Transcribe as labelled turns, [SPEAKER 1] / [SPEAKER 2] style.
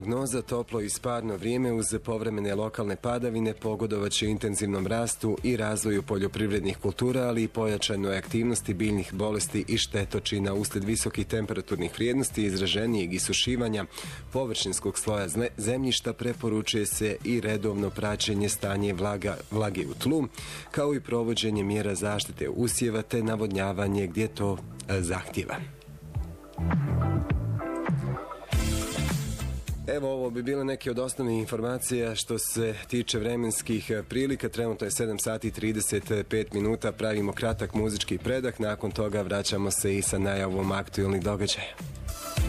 [SPEAKER 1] Prognoza toplo i sparno vrijeme uz povremene lokalne padavine pogodovaće intenzivnom rastu i razvoju poljoprivrednih kultura, ali i pojačanoj aktivnosti biljnih bolesti i štetočina uslijed visokih temperaturnih vrijednosti, izraženijeg isušivanja površinskog sloja zemljišta. Preporučuje se i redovno praćenje stanje vlage u tlu, kao i provođenje mjera zaštite usjeva te navodnjavanje gdje to zahtijeva. Evo, ovo bi bile neke od osnovnih informacija što se tiče vremenskih prilika. Trenutno je 7 sati i 35 minuta. Pravimo kratak muzički predah. Nakon toga vraćamo se i sa najavom aktualnih događaja.